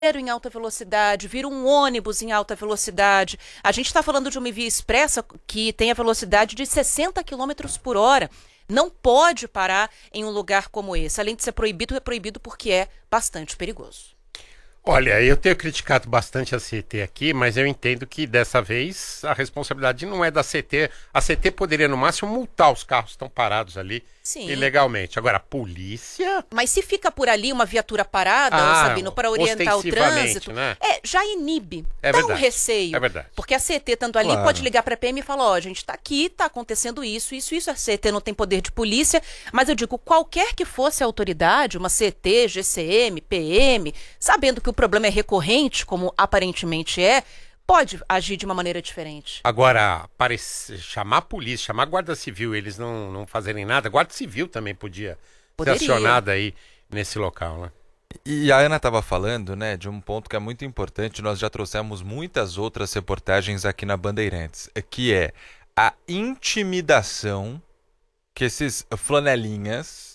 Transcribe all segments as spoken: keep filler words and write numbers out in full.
em alta velocidade, vira um ônibus em alta velocidade. A gente está falando de uma via expressa que tem a velocidade de sessenta quilômetros por hora. Não pode parar em um lugar como esse. Além de ser proibido, é proibido porque é bastante perigoso. Olha, eu tenho criticado bastante a C T aqui, mas eu entendo que dessa vez a responsabilidade não é da C T. A C T poderia, no máximo, multar os carros que estão parados ali. Sim. Ilegalmente. Agora, a polícia... Mas se fica por ali uma viatura parada, ah, Sabino, para orientar o trânsito, né? é, já inibe, é dá verdade, um receio. É verdade. Porque a C T, estando ali, claro, pode ligar para a P M e falar, ó, oh, a gente está aqui, está acontecendo isso, isso, isso. A C T não tem poder de polícia, mas eu digo, qualquer que fosse a autoridade, uma C T, G C M, P M, sabendo que o problema é recorrente, como aparentemente é, pode agir de uma maneira diferente. Agora, parece, chamar a polícia, chamar a Guarda Civil, eles não, não fazerem nada, a Guarda Civil também podia Poderia. ser acionada aí nesse local, né? E a Ana estava falando, né, de um ponto que é muito importante, nós já trouxemos muitas outras reportagens aqui na Bandeirantes, que é a intimidação que esses flanelinhas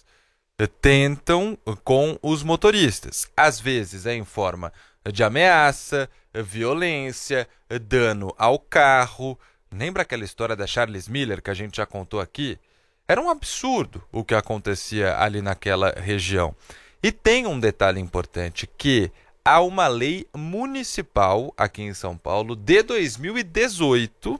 tentam com os motoristas. Às vezes é em forma de ameaça, violência, dano ao carro. Lembra aquela história da Charles Miller que a gente já contou aqui? Era um absurdo o que acontecia ali naquela região. E tem um detalhe importante, que há uma lei municipal aqui em São Paulo de dois mil e dezoito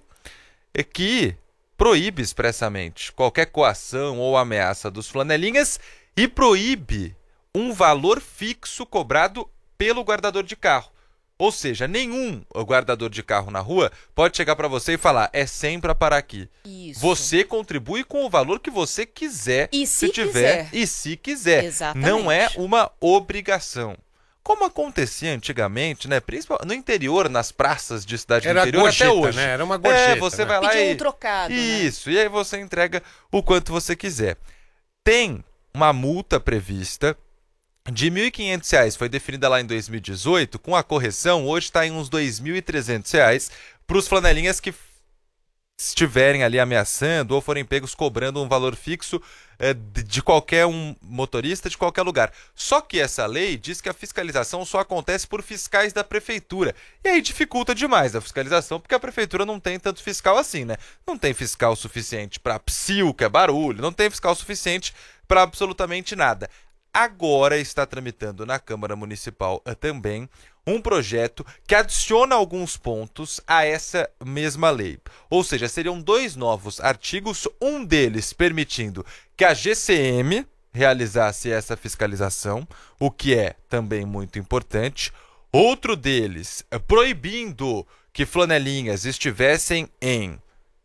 que proíbe expressamente qualquer coação ou ameaça dos flanelinhas e proíbe um valor fixo cobrado pelo guardador de carro. Ou seja, nenhum guardador de carro na rua pode chegar para você e falar, é cem para parar aqui. Isso. Você contribui com o valor que você quiser, e se, se tiver, quiser. e se quiser. Exatamente. Não é uma obrigação. Como acontecia antigamente, né? Principalmente no interior, nas praças de cidade Era do interior, gorjeta, até hoje. Né? Era uma gorjeta. É, você né? vai lá Pedir e... um trocado. Isso, né? E aí você entrega o quanto você quiser. Tem uma multa prevista de mil e quinhentos reais, foi definida lá em dois mil e dezoito, com a correção, hoje está em uns dois mil e trezentos reais para os flanelinhas que estiverem ali ameaçando ou forem pegos cobrando um valor fixo é, de qualquer um motorista de qualquer lugar. Só que essa lei diz que a fiscalização só acontece por fiscais da prefeitura. E aí dificulta demais a fiscalização, porque a prefeitura não tem tanto fiscal assim, né? Não tem fiscal suficiente para psiu, que é barulho, não tem fiscal suficiente para absolutamente nada. Agora está tramitando na Câmara Municipal também um projeto que adiciona alguns pontos a essa mesma lei. Ou seja, seriam dois novos artigos, um deles permitindo que a G C M realizasse essa fiscalização, o que é também muito importante. Outro deles proibindo que flanelinhas estivessem em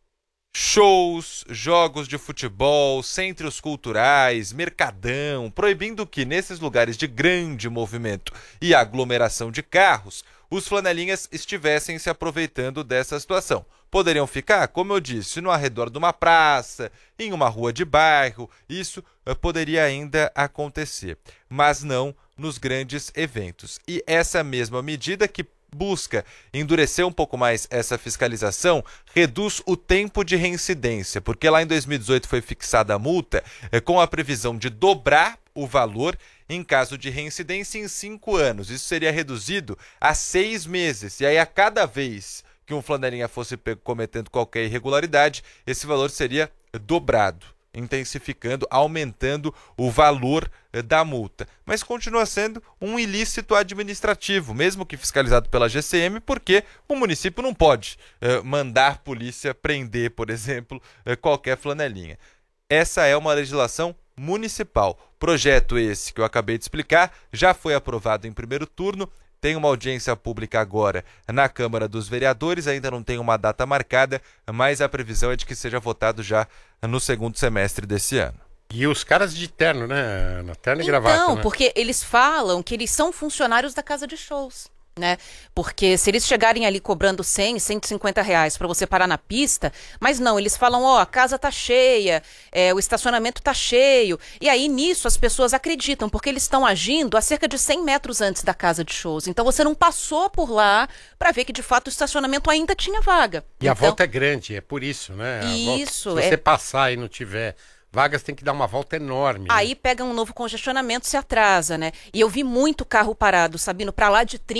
shows, jogos de futebol, centros culturais, mercadão, proibindo que nesses lugares de grande movimento e aglomeração de carros, os flanelinhas estivessem se aproveitando dessa situação. Poderiam ficar, como eu disse, no arredor de uma praça, em uma rua de bairro, isso poderia ainda acontecer, mas não nos grandes eventos. E essa mesma medida que busca endurecer um pouco mais essa fiscalização, reduz o tempo de reincidência, porque lá em dois mil e dezoito foi fixada a multa é, com a previsão de dobrar o valor em caso de reincidência em cinco anos. Isso seria reduzido a seis meses. E aí, a cada vez que um flanelinha fosse pego cometendo qualquer irregularidade, esse valor seria dobrado, intensificando, aumentando o valor da multa. Mas continua sendo um ilícito administrativo, mesmo que fiscalizado pela G C M, porque o município não pode uh, mandar polícia prender, por exemplo, uh, qualquer flanelinha. Essa é uma legislação municipal. Projeto esse que eu acabei de explicar já foi aprovado em primeiro turno, tem uma audiência pública agora na Câmara dos Vereadores, ainda não tem uma data marcada, mas a previsão é de que seja votado já no segundo semestre desse ano. E os caras de terno, né? Na terno e gravata, Então, né? porque eles falam que eles são funcionários da casa de shows, né? Porque se eles chegarem ali cobrando cem, cento e cinquenta reais para você parar na pista, mas não, eles falam, ó, oh, a casa tá cheia, é, o estacionamento tá cheio, e aí nisso as pessoas acreditam, porque eles estão agindo a cerca de cem metros antes da casa de shows, então você não passou por lá para ver que de fato o estacionamento ainda tinha vaga. E então, a volta é grande, é por isso, né? A isso. volta, se você é... passar e não tiver vagas tem que dar uma volta enorme. Aí né? pega um novo congestionamento, se atrasa, né? E eu vi muito carro parado, Sabino, para lá de